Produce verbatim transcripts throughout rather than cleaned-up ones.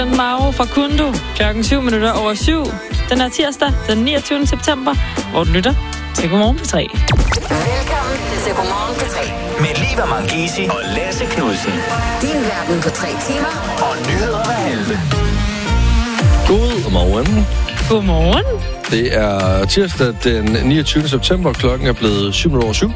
Mao fra Kundo, klokken syv minutter over syv. Den er tirsdag, den niogtyvende september, hvor du lytter til Godmorgen P tre. Velkommen til Godmorgen P tre. Med Liva Mangesi og Lasse Knudsen. Din verden på tre timer. Og nyheder hver halve. Godmorgen. Godmorgen. Det er tirsdag den niogtyvende september. Klokken er blevet syv minutter over syv.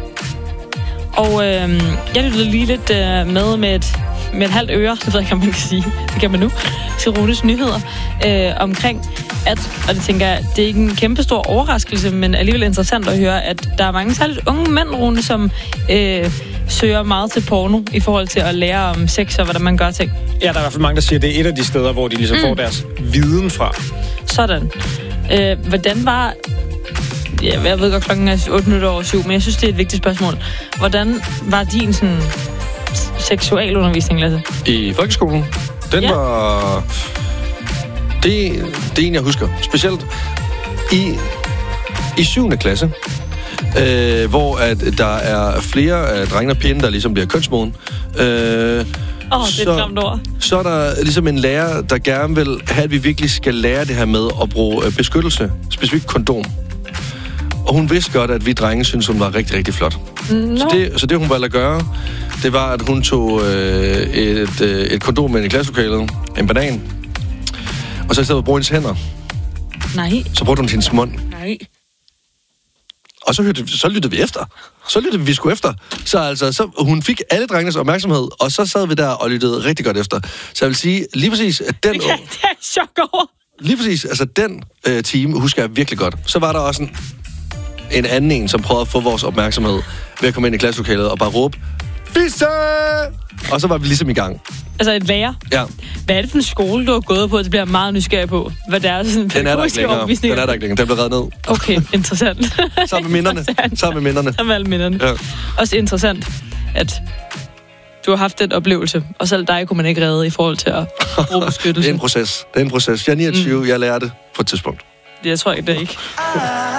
Og øh, jeg lyttede lige lidt øh, med med et, med et halvt øre, det ved jeg ikke, om man kan sige, det kan man nu, til Runes nyheder, øh, omkring, at, og det tænker jeg, det er ikke en kæmpe stor overraskelse, men alligevel interessant at høre, at der er mange særligt unge mænd, Rune, som øh, søger meget til porno, i forhold til at lære om sex og hvordan man gør ting. Ja, der er i hvert fald mange, der siger, at det er et af de steder, hvor de ligesom mm. får deres viden fra. Sådan. Øh, hvordan var... Ja, jeg ved godt, klokken er otte minutter over syv, men jeg synes, det er et vigtigt spørgsmål. Hvordan var din sådan seksualundervisning, Lasse? I folkeskolen? Den ja. var... Det, det er en, jeg husker. Specielt i, i syvende klasse, øh, hvor at der er flere af drengene og pigen, der ligesom bliver kønsmoden. Øh, Åh, oh, det er et grimt ord. Så er der ligesom en lærer, der gerne vil have, at vi virkelig skal lære det her med at bruge beskyttelse, specifikt kondom. Og hun vidste godt, at vi drenge synes hun var rigtig, rigtig flot. No. Så, det, så det, hun valgte at gøre, det var, at hun tog øh, et, øh, et kondom med i klasselokalet, en banan, og så i stedet for at bruge hendes hænder, Nej. så brugte hun hendes mund. Nej. Og så, hørte, så lyttede vi efter. Så lyttede vi sgu efter. Så altså, så, hun fik alle drengenes opmærksomhed, og så sad vi der og lyttede rigtig godt efter. Så jeg vil sige, lige præcis, at den... Det, kan, det er jeg chok over. Lige præcis, altså den øh, time husker jeg virkelig godt. Så var der også en, en anden en, som prøvede at få vores opmærksomhed ved at komme ind i klasselokalet og bare råbe, Fisse! Og så var vi ligesom i gang. Altså et lærer? Ja. Hvad er det for en skole, du har gået på? Det bliver meget nysgerrig på. Hvad det er sådan en Den er der ikke længere. Den er der ikke længere. Den blev reddet ned. Okay, interessant. Sammen med minderne. Sammen med minderne. Sammen med alle minderne. Ja. Også interessant, at du har haft den oplevelse, og selv dig kunne man ikke redde i forhold til at bruge beskyttelse. Det er en proces. Det er en proces. Jeg er niogtyve. Mm. Jeg lærer det på et tidspunkt. Det jeg tror jeg det ikke.